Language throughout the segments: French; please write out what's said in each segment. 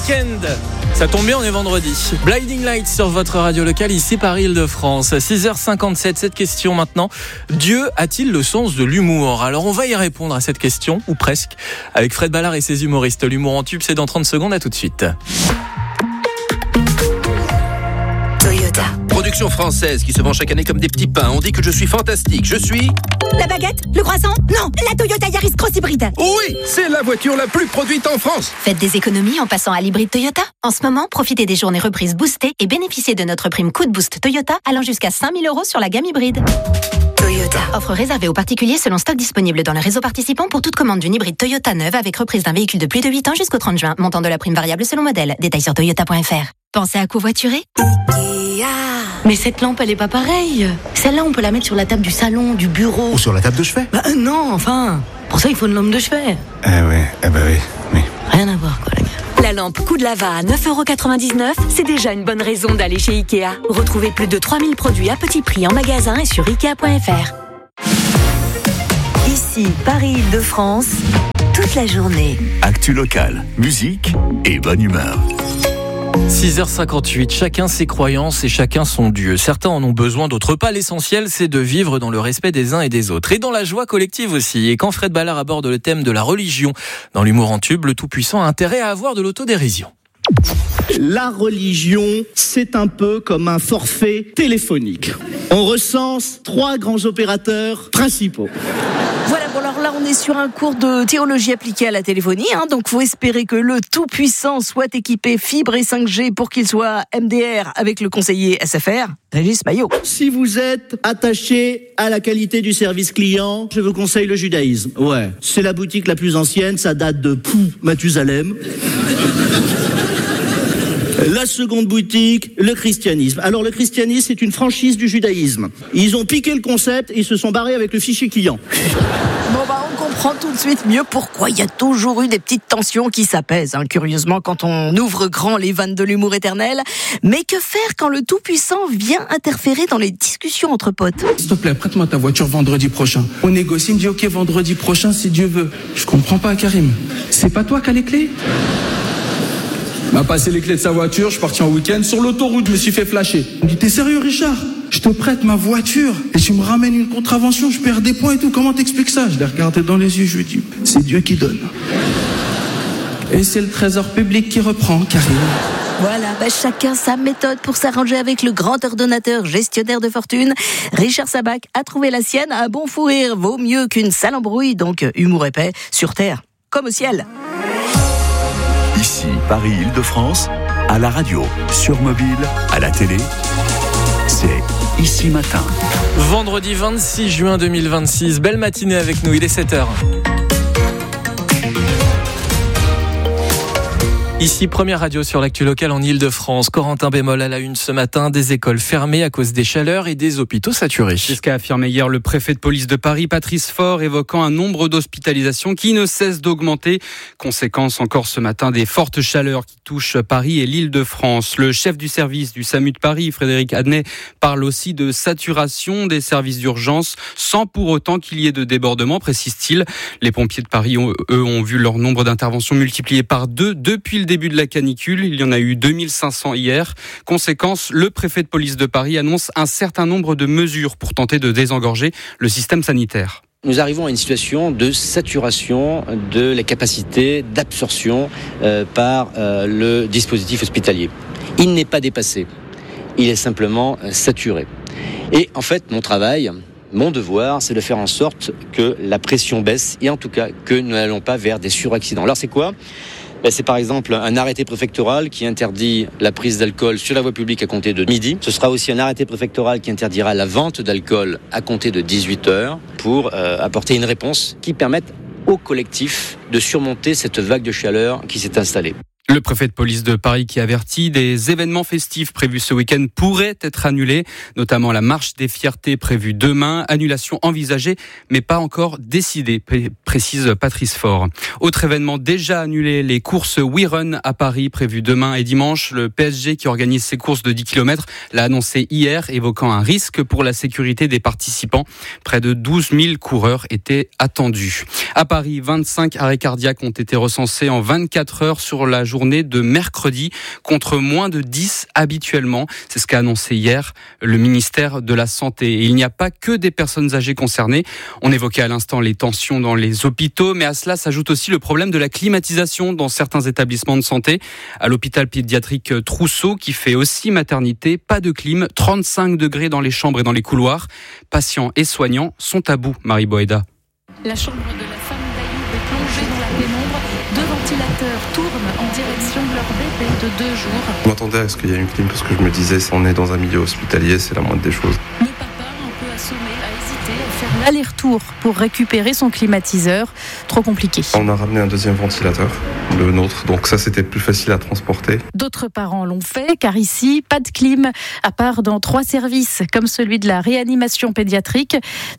week-end. Ça tombe bien, on est vendredi. Blinding Lights sur votre radio locale, ici Paris Île-de-France. 6h57, cette question maintenant. Dieu a-t-il le sens de l'humour ? Alors on va y répondre à cette question, ou presque, avec Fred Ballard et ses humoristes. L'humour en tube, c'est dans 30 secondes, à tout de suite. Toyota. Production française qui se vend chaque année comme des petits pains. On dit que je suis fantastique. Je suis... La baguette ? Le croissant ? Non, la Toyota Yaris Cross Hybride. Oui, c'est la voiture la plus produite en France. Faites des économies en passant à l'hybride Toyota. En ce moment, profitez des journées reprises boostées et bénéficiez de notre prime Coup de Boost Toyota allant jusqu'à 5 000 € sur la gamme hybride. Toyota. Offre réservée aux particuliers selon stock disponible dans le réseau participant pour toute commande d'une hybride Toyota neuve avec reprise d'un véhicule de plus de 8 ans jusqu'au 30 juin. Montant de la prime variable selon modèle. Détails sur toyota.fr. Pensez à covoiturer ? Mais cette lampe, elle est pas pareille. Celle-là, on peut la mettre sur la table du salon, du bureau. Ou sur la table de chevet. Non, enfin. Pour ça, il faut une lampe de chevet. Oui. Rien à voir, quoi, les gars. La lampe Coup de Lava à 9,99 €, c'est déjà une bonne raison d'aller chez Ikea. Retrouvez plus de 3000 produits à petit prix en magasin et sur Ikea.fr. Ici, Paris Île-de-France, toute la journée. Actu locale, musique et bonne humeur. 6h58, chacun ses croyances et chacun son Dieu. Certains en ont besoin, d'autres pas. L'essentiel, c'est de vivre dans le respect des uns et des autres. Et dans la joie collective aussi. Et quand Fred Ballard aborde le thème de la religion dans l'humour en tube, le Tout-Puissant a intérêt à avoir de l'autodérision. La religion, c'est un peu comme un forfait téléphonique. On recense 3 grands opérateurs principaux. Voilà, bon alors là on est sur un cours de théologie appliquée à la téléphonie, donc faut espérer que le Tout-Puissant soit équipé fibre et 5G pour qu'il soit MDR avec le conseiller SFR, Régis Maillot. Si vous êtes attaché à la qualité du service client, je vous conseille le judaïsme. Ouais, c'est la boutique la plus ancienne, ça date de Mathusalem. La seconde boutique, le christianisme. Alors le christianisme, c'est une franchise du judaïsme. Ils ont piqué le concept et ils se sont barrés avec le fichier client. Bon on comprend tout de suite mieux pourquoi il y a toujours eu des petites tensions qui s'apaisent, curieusement, quand on ouvre grand les vannes de l'humour éternel. Mais que faire quand le Tout-Puissant vient interférer dans les discussions entre potes ? S'il te plaît, prête-moi ta voiture vendredi prochain. On négocie, il me dit ok, vendredi prochain si Dieu veut. Je comprends pas, Karim. C'est pas toi qui as les clés ? m'a passé les clés de sa voiture, je suis parti en week-end. Sur l'autoroute, je me suis fait flasher. Il me dit, t'es sérieux, Richard ? Je te prête ma voiture et tu me ramènes une contravention, je perds des points et tout. Comment t'expliques ça ? Je l'ai regardé dans les yeux, je lui ai dit, c'est Dieu qui donne. Et c'est le trésor public qui reprend, Karim. Voilà, chacun sa méthode pour s'arranger avec le grand ordonnateur gestionnaire de fortune. Richard Sabac a trouvé la sienne. Un bon fou rire vaut mieux qu'une sale embrouille. Donc, humour épais, sur terre, comme au ciel. Ici, Paris Île-de-France, à la radio, sur mobile, à la télé, c'est Ici Matin. Vendredi 26 juin 2026, belle matinée avec nous, il est 7h. Ici, première radio sur l'actu locale en Île-de-France. Corentin Bémol à la une ce matin, des écoles fermées à cause des chaleurs et des hôpitaux saturés. C'est ce qu'a affirmé hier le préfet de police de Paris, Patrice Faure, évoquant un nombre d'hospitalisations qui ne cesse d'augmenter. Conséquence encore ce matin des fortes chaleurs qui touchent Paris et l'Île-de-France. Le chef du service du SAMU de Paris, Frédéric Adnet, parle aussi de saturation des services d'urgence sans pour autant qu'il y ait de débordement, précise-t-il. Les pompiers de Paris, eux, ont vu leur nombre d'interventions multiplié par 2 depuis le début de la canicule. Il y en a eu 2500 hier. Conséquence, le préfet de police de Paris annonce un certain nombre de mesures pour tenter de désengorger le système sanitaire. Nous arrivons à une situation de saturation de la capacité d'absorption par le dispositif hospitalier. Il n'est pas dépassé, il est simplement saturé. Et en fait, mon travail, mon devoir, c'est de faire en sorte que la pression baisse et en tout cas que nous n'allons pas vers des suraccidents. Alors c'est quoi ? C'est par exemple un arrêté préfectoral qui interdit la prise d'alcool sur la voie publique à compter de midi. Ce sera aussi un arrêté préfectoral qui interdira la vente d'alcool à compter de 18h pour apporter une réponse qui permette au collectif de surmonter cette vague de chaleur qui s'est installée. Le préfet de police de Paris qui avertit des événements festifs prévus ce week-end pourraient être annulés, notamment la marche des fiertés prévue demain. Annulation envisagée, mais pas encore décidée, précise Patrice Faure. Autre événement déjà annulé, les courses WeRun à Paris prévues demain et dimanche. Le PSG qui organise ses courses de 10 km l'a annoncé hier, évoquant un risque pour la sécurité des participants. Près de 12 000 coureurs étaient attendus. À Paris, 25 arrêts cardiaques ont été recensés en 24 heures sur la journée journée de mercredi contre moins de 10 habituellement. C'est ce qu'a annoncé hier le ministère de la Santé. Et il n'y a pas que des personnes âgées concernées. On évoquait à l'instant les tensions dans les hôpitaux, mais à cela s'ajoute aussi le problème de la climatisation dans certains établissements de santé. À l'hôpital pédiatrique Trousseau, qui fait aussi maternité, pas de clim, 35 degrés dans les chambres et dans les couloirs. Patients et soignants sont à bout, Marie Boéda. La chambre de la femme d'Ayoub est plongée dans la pénombre. 2 ventilateurs tournent en direction de leur bébé de 2 jours. Je m'attendais à ce qu'il y ait une clim parce que je me disais, on est dans un milieu hospitalier, c'est la moindre des choses. Le papa, un peu assommé, a hésité à faire l'aller-retour pour récupérer son climatiseur. Trop compliqué. On a ramené un deuxième ventilateur, le nôtre, donc ça c'était plus facile à transporter. D'autres parents l'ont fait, car ici, pas de clim, à part dans 3 services, comme celui de la réanimation pédiatrique.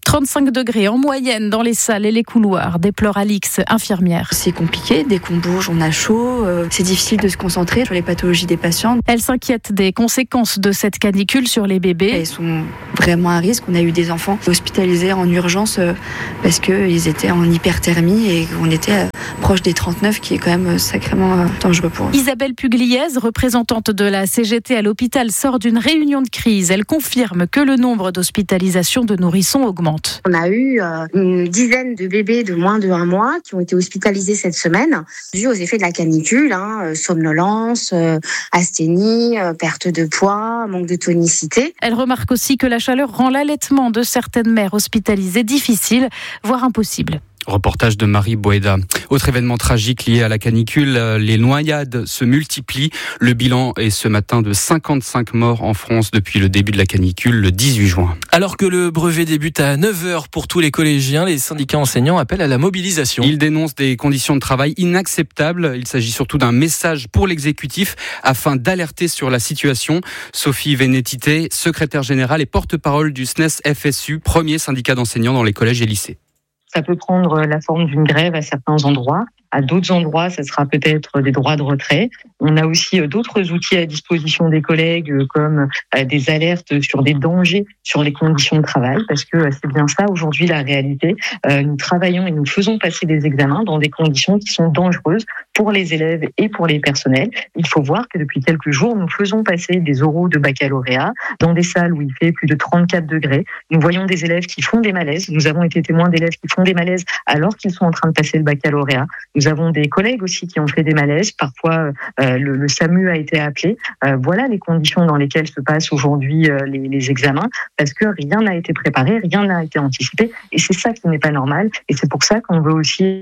35 degrés en moyenne dans les salles et les couloirs, déplore Alix, infirmière. C'est compliqué, dès qu'on bouge, on a chaud, c'est difficile de se concentrer sur les pathologies des patients. Elle s'inquiète des conséquences de cette canicule sur les bébés. Ils sont vraiment à risque. On a eu des enfants hospitalisés en urgence parce qu'ils étaient en hyperthermie et qu'on était proche des 39, qui est quand même sacrément dangereux pour eux. Isabelle Pugliese, représentante de la CGT à l'hôpital, sort d'une réunion de crise. Elle confirme que le nombre d'hospitalisations de nourrissons augmente. On a eu une dizaine de bébés de moins de 1 mois qui ont été hospitalisés cette semaine, dû aux effets de la canicule, somnolence, asthénie, perte de poids, manque de tonicité. Elle remarque aussi que la chaleur rend l'allaitement de certaines mères hospitalisées difficile, voire impossible. Reportage de Marie Boéda. Autre événement tragique lié à la canicule, les noyades se multiplient. Le bilan est ce matin de 55 morts en France depuis le début de la canicule, le 18 juin. Alors que le brevet débute à 9h pour tous les collégiens, les syndicats enseignants appellent à la mobilisation. Ils dénoncent des conditions de travail inacceptables. Il s'agit surtout d'un message pour l'exécutif afin d'alerter sur la situation. Sophie Vénétité, secrétaire générale et porte-parole du SNES FSU, premier syndicat d'enseignants dans les collèges et lycées. Ça peut prendre la forme d'une grève à certains endroits. À d'autres endroits, ça sera peut-être des droits de retrait. On a aussi d'autres outils à disposition des collègues, comme des alertes sur des dangers sur les conditions de travail, parce que c'est bien ça aujourd'hui la réalité. Nous travaillons et nous faisons passer des examens dans des conditions qui sont dangereuses pour les élèves et pour les personnels. Il faut voir que depuis quelques jours, nous faisons passer des oraux de baccalauréat dans des salles où il fait plus de 34 degrés. Nous voyons des élèves qui font des malaises. Nous avons été témoins d'élèves qui font des malaises alors qu'ils sont en train de passer le baccalauréat. Nous avons des collègues aussi qui ont fait des malaises. Parfois, le SAMU a été appelé. Voilà les conditions dans lesquelles se passent aujourd'hui les examens, parce que rien n'a été préparé, rien n'a été anticipé. Et c'est ça qui n'est pas normal. Et c'est pour ça qu'on veut aussi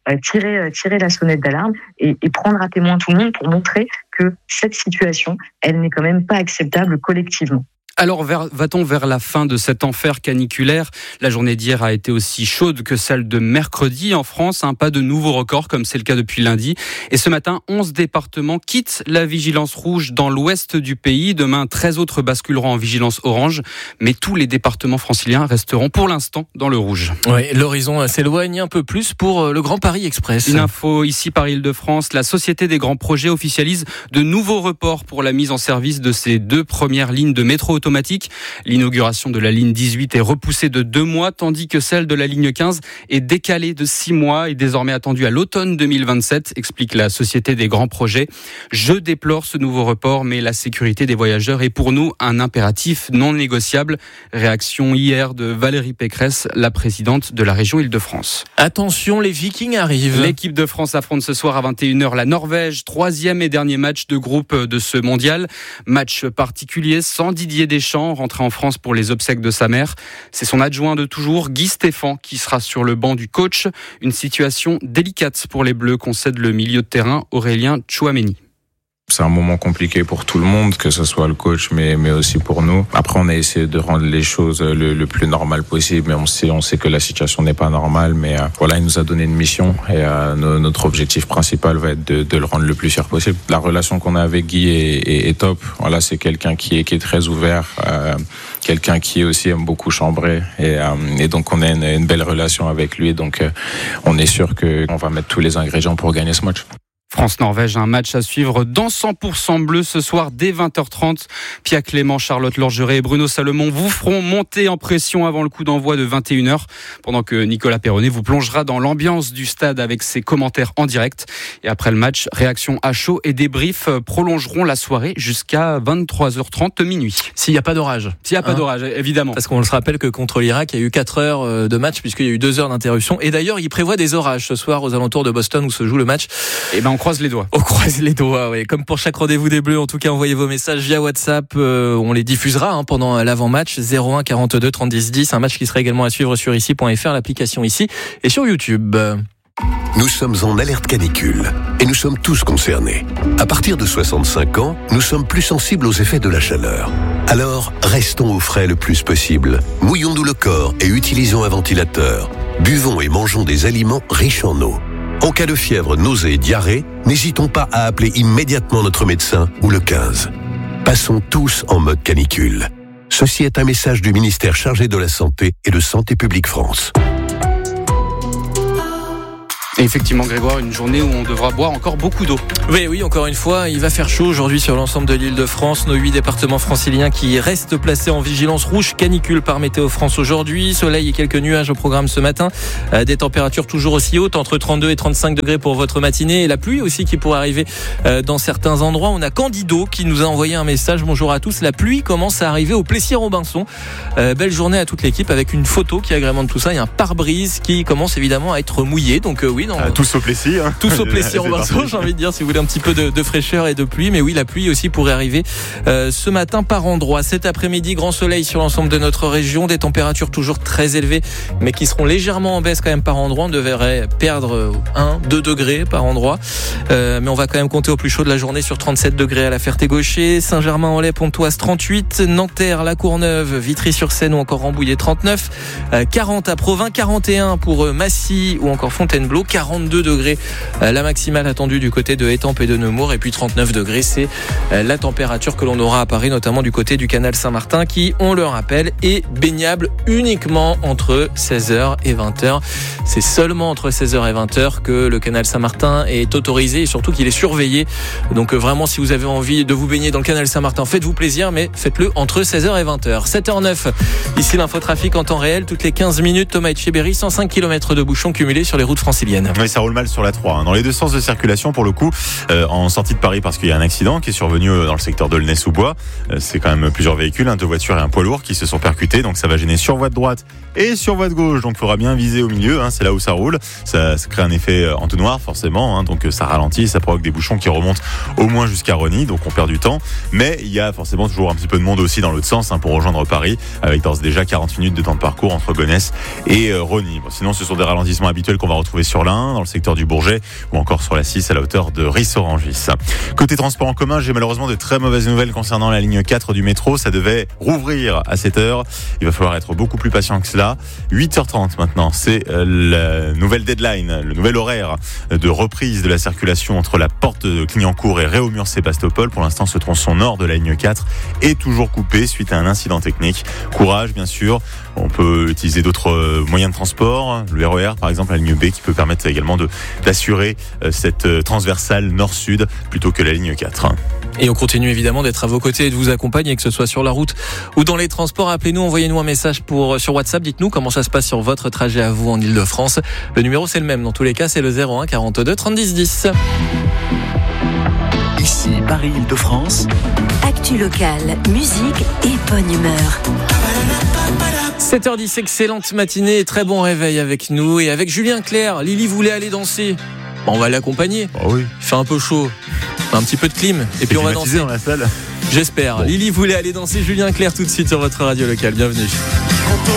tirer la sonnette d'alarme et prendre à témoin tout le monde pour montrer que cette situation, elle n'est quand même pas acceptable collectivement. Alors, va-t-on vers la fin de cet enfer caniculaire ? La journée d'hier a été aussi chaude que celle de mercredi en France. Pas de nouveaux records comme c'est le cas depuis lundi. Et ce matin, 11 départements quittent la vigilance rouge dans l'ouest du pays. Demain, 13 autres basculeront en vigilance orange. Mais tous les départements franciliens resteront pour l'instant dans le rouge. Oui, l'horizon s'éloigne un peu plus pour le Grand Paris Express. Une info ici par Île-de-France. La Société des grands projets officialise de nouveaux reports pour la mise en service de ces 2 premières lignes de métro automatique. L'inauguration de la ligne 18 est repoussée de 2 mois, tandis que celle de la ligne 15 est décalée de 6 mois et désormais attendue à l'automne 2027, explique la Société des grands projets. Je déplore ce nouveau report, mais la sécurité des voyageurs est pour nous un impératif non négociable. Réaction hier de Valérie Pécresse, la présidente de la région Île-de-France. Attention, les Vikings arrivent. L'équipe de France affronte ce soir à 21h la Norvège, 3e et dernier match de groupe de ce mondial. Match particulier sans Didier Deschamps, rentré en France pour les obsèques de sa mère. C'est son adjoint de toujours, Guy Stéphane, qui sera sur le banc du coach. Une situation délicate pour les Bleus, concède le milieu de terrain Aurélien Tchouaméni. C'est un moment compliqué pour tout le monde, que ce soit le coach, mais aussi pour nous. Après, on a essayé de rendre les choses le plus normal possible, mais on sait que la situation n'est pas normale. Mais voilà, il nous a donné une mission et notre objectif principal va être de le rendre le plus fier possible. La relation qu'on a avec Guy est top. Voilà, c'est quelqu'un qui est très ouvert, quelqu'un qui aussi aime beaucoup chambrer et donc on a une belle relation avec lui. Donc on est sûr qu'on va mettre tous les ingrédients pour gagner ce match. France-Norvège, un match à suivre dans 100% bleu ce soir dès 20h30. Pia Clément, Charlotte Lorgeret et Bruno Salomon vous feront monter en pression avant le coup d'envoi de 21h, pendant que Nicolas Perronnet vous plongera dans l'ambiance du stade avec ses commentaires en direct. Et après le match, réaction à chaud et débrief prolongeront la soirée jusqu'à 23h30 minuit. S'il n'y a pas d'orage. S'il n'y a pas d'orage, évidemment. Parce qu'on se rappelle que contre l'Irak, il y a eu 4 heures de match puisqu'il y a eu 2 heures d'interruption. Et d'ailleurs, il prévoit des orages ce soir aux alentours de Boston où se joue le match. Et ben on croise les doigts. On croise les doigts, oui. Comme pour chaque rendez-vous des Bleus, en tout cas, envoyez vos messages via WhatsApp. On les diffusera pendant l'avant-match. 01 42 30 10 10. Un match qui sera également à suivre sur ici.fr, l'application ici et sur YouTube. Nous sommes en alerte canicule et nous sommes tous concernés. À partir de 65 ans, nous sommes plus sensibles aux effets de la chaleur. Alors, restons au frais le plus possible. Mouillons-nous le corps et utilisons un ventilateur. Buvons et mangeons des aliments riches en eau. En cas de fièvre, nausée et diarrhée, n'hésitons pas à appeler immédiatement notre médecin ou le 15. Passons tous en mode canicule. Ceci est un message du ministère chargé de la Santé et de Santé publique France. Et effectivement, Grégoire, une journée où on devra boire encore beaucoup d'eau. Oui, encore une fois, il va faire chaud aujourd'hui sur l'ensemble de l'Île-de-France. Nos 8 départements franciliens qui restent placés en vigilance rouge canicule par Météo France aujourd'hui. Soleil et quelques nuages au programme ce matin. Des températures toujours aussi hautes, entre 32 et 35 degrés pour votre matinée. Et la pluie aussi qui pourrait arriver dans certains endroits. On a Candido qui nous a envoyé un message. Bonjour à tous. La pluie commence à arriver au Plessis-Robinson. Belle journée à toute l'équipe avec une photo qui agrémente tout ça. Il y a un pare-brise qui commence évidemment à être mouillé. Donc oui. Tous au Plessis. Tous au Plessis-Robinson, j'ai envie de dire, si vous voulez un petit peu de fraîcheur et de pluie. Mais oui, la pluie aussi pourrait arriver ce matin par endroit. Cet après-midi, grand soleil sur l'ensemble de notre région. Des températures toujours très élevées, mais qui seront légèrement en baisse quand même par endroit. On devrait perdre 1-2 degrés par endroit. Mais on va quand même compter au plus chaud de la journée sur 37 degrés à la Ferté-Gaucher, Saint-Germain-en-Laye, Pontoise 38, Nanterre, La Courneuve, Vitry-sur-Seine ou encore Rambouillet 39, 40 à Provins, 41 pour Massy ou encore Fontainebleau, 42 degrés la maximale attendue du côté de Étampes et de Nemours, et puis 39 degrés c'est la température que l'on aura à Paris, notamment du côté du canal Saint-Martin qui, on le rappelle, est baignable uniquement entre 16h et 20h. C'est seulement entre 16h et 20h que le canal Saint-Martin est autorisé et surtout qu'il est surveillé. Donc vraiment, si vous avez envie de vous baigner dans le canal Saint-Martin, faites-vous plaisir, mais faites-le entre 16h et 20h. 7h09, ici l'infotrafic en temps réel, toutes les 15 minutes. Thomas Etcheberry, 105 km de bouchons cumulés sur les routes franciliennes. Oui, ça roule mal sur la 3, dans les deux sens de circulation pour le coup, en sortie de Paris parce qu'il y a un accident qui est survenu dans le secteur de Launay-sous-Bois. C'est quand même plusieurs véhicules, 2 voitures et un poids lourd qui se sont percutés, donc ça va gêner sur voie de droite et sur voie de gauche, donc il faudra bien viser au milieu, c'est là où ça roule, ça crée un effet entonnoir forcément, donc ça ralentit, ça provoque des bouchons qui remontent au moins jusqu'à Rosny, donc on perd du temps, mais il y a forcément toujours un petit peu de monde aussi dans l'autre sens pour rejoindre Paris, avec d'ores et déjà 40 minutes de temps de parcours entre Gonesse et Rosny. Bon, sinon ce sont des ralentissements habituels qu'on va retrouver sur l'Ain, dans le secteur du Bourget ou encore sur la 6 à la hauteur de Ris-Orangis. Côté transport en commun, j'ai malheureusement de très mauvaises nouvelles concernant la ligne 4 du métro. Ça devait rouvrir à 7h. Il va falloir être beaucoup plus patient que cela. 8h30 maintenant, c'est la nouvelle deadline, le nouvel horaire de reprise de la circulation entre la porte de Clignancourt et Réaumur-Sébastopol. Pour l'instant, ce tronçon nord de la ligne 4 est toujours coupé suite à un incident technique. Courage, bien sûr. On peut utiliser d'autres moyens de transport, le RER par exemple, la ligne B qui peut permettre également d'assurer cette transversale nord-sud plutôt que la ligne 4. Et on continue évidemment d'être à vos côtés et de vous accompagner, que ce soit sur la route ou dans les transports. Appelez-nous, envoyez-nous un message sur WhatsApp. Dites-nous comment ça se passe sur votre trajet à vous en Ile-de-France. Le numéro c'est le même dans tous les cas, c'est le 01 42 30 10 10. Ici Paris-Île-de-France. Actu locale, musique et bonne humeur. 7h10, excellente matinée et très bon réveil avec nous et avec Julien Clerc. Lily voulait aller danser. Bon, on va l'accompagner. Oh oui. Il fait un peu chaud. Un petit peu de clim et puis on va danser dans la salle. J'espère. Bon. Lily voulait aller danser. Julien Clerc tout de suite sur votre radio locale. Bienvenue.